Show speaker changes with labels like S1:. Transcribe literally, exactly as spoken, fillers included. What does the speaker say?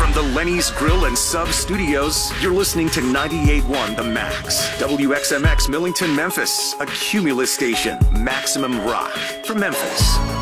S1: From the Lenny's Grill and Sub Studios, you're listening to ninety-eight point one The Max. W X M X Millington, Memphis. A Cumulus station. Maximum rock. From Memphis.